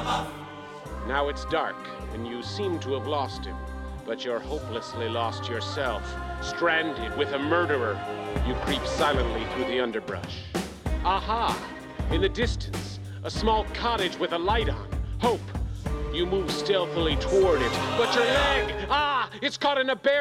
Now it's dark, and you seem to have lost him. But you're hopelessly lost yourself, stranded with a murderer. You creep silently through the underbrush. Aha! In the distance, a small cottage with a light on. Hope. You move stealthily toward it, but your leg! Ah! It's caught in a bear